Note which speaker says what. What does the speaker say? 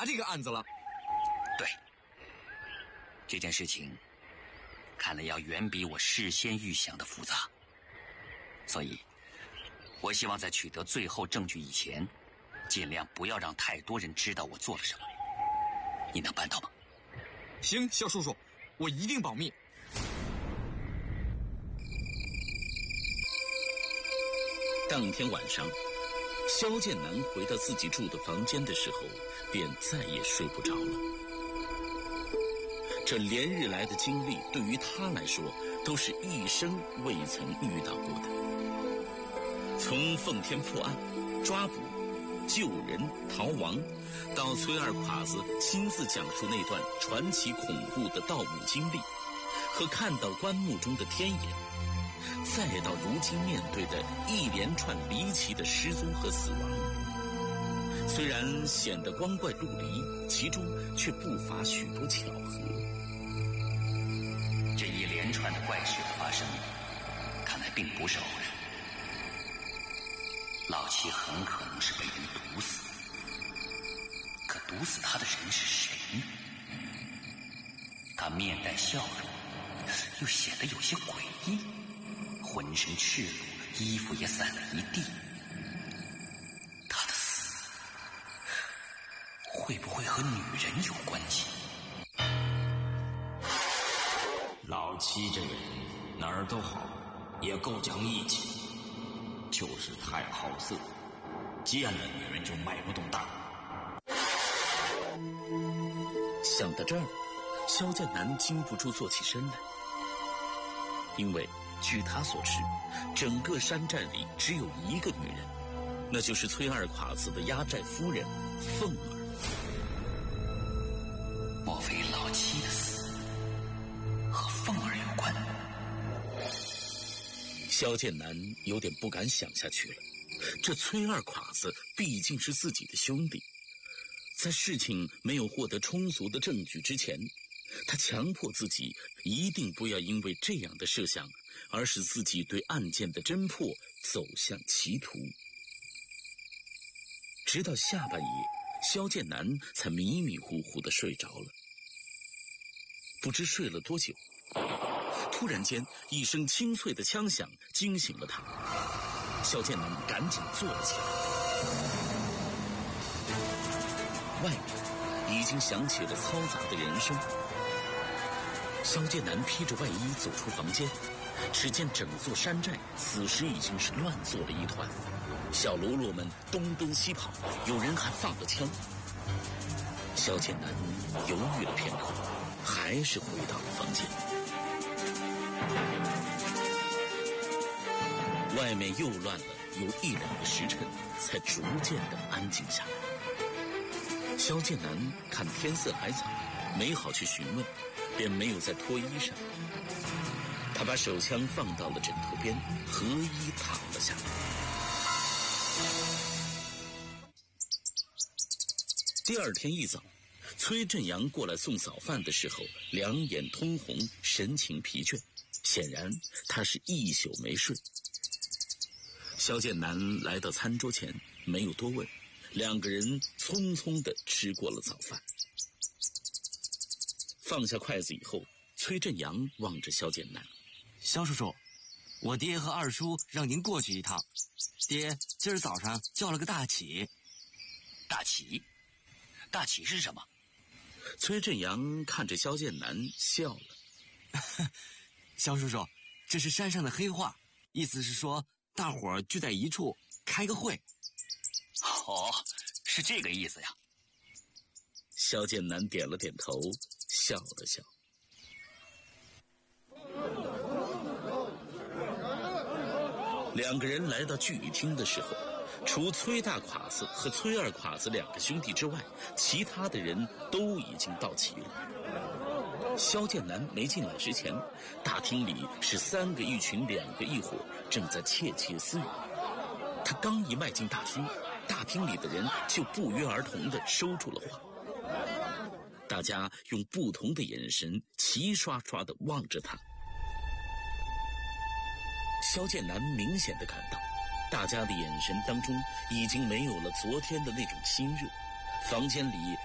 Speaker 1: 这个案子了。
Speaker 2: 对，这件事情看来要远比我事先预想的复杂，所以我希望在取得最后证据以前，尽量不要让太多人知道我做了什么。你能办到吗？
Speaker 1: 行，肖叔叔，我一定保密。
Speaker 3: 当天晚上，萧剑南回到自己住的房间的时候，便再也睡不着了。这连日来的经历对于他来说都是一生未曾遇到过的。从奉天破案、抓捕、救人、逃亡，到崔二侉子亲自讲述那段传奇恐怖的盗墓经历，和看到棺木中的天眼，再到如今面对的一连串离奇的失踪和死亡，虽然显得光怪陆离，其中却不乏许多巧合。
Speaker 2: 这一连串的怪事的发生，看来并不是偶然。老七很可能是被人毒死，可毒死他的人是谁呢？他面带笑容，又显得有些诡异，浑身赤裸，衣服也散了一地。他的死会不会和女人有关系？
Speaker 4: 老七这个人哪儿都好，也够讲义气，就是太好色，见了女人就迈不动大。
Speaker 3: 想到这儿，萧剑南禁不住坐起身来，因为据他所知，整个山寨里只有一个女人，那就是崔二侉子的压寨夫人凤儿。
Speaker 2: 莫非老七的死和凤儿有关？
Speaker 3: 萧剑南有点不敢想下去了。这崔二侉子毕竟是自己的兄弟，在事情没有获得充足的证据之前，他强迫自己一定不要因为这样的设想而使自己对案件的侦破走向歧途。直到下半夜，萧剑南才迷迷糊糊地睡着了。不知睡了多久，突然间一声清脆的枪响惊醒了他。萧剑南赶紧坐了起来。外面已经响起了嘈杂的人声。萧剑南披着外衣走出房间，只见整座山寨此时已经是乱作了一团，小喽啰们东奔西跑，有人还放了枪。萧剑南犹豫了片刻，还是回到了房间。外面又乱了有1-2个时辰，才逐渐的安静下来。萧剑南看天色还早，没好去询问，便没有再脱衣裳。他把手枪放到了枕头边，合衣躺了下来。第二天一早，崔振阳过来送早饭的时候，两眼通红，神情疲倦，显然他是一宿没睡。萧剑南来到餐桌前，没有多问，两个人匆匆地吃过了早饭。放下筷子以后，崔振阳望着萧剑南：“
Speaker 5: 萧叔叔，我爹和二叔让您过去一趟。爹今儿早上叫了个大起。”
Speaker 2: 大起？大起是什么？
Speaker 3: 崔振阳看着萧剑南笑了。
Speaker 5: 萧叔叔，这是山上的黑话，意思是说大伙儿聚在一处开个会。
Speaker 2: 哦，是这个意思呀。
Speaker 3: 萧剑南点了点头，笑了笑。两个人来到聚义厅的时候，除崔大侉子和崔二侉子两个兄弟之外，其他的人都已经到齐了。萧剑南没进来之前，大厅里是3个一群2个一伙，正在窃窃私语。他刚一迈进大厅，大厅里的人就不约而同地收住了话。大家用不同的眼神齐刷刷地望着他。萧剑南明显地感到，大家的眼神当中已经没有了昨天的那种亲热，房间里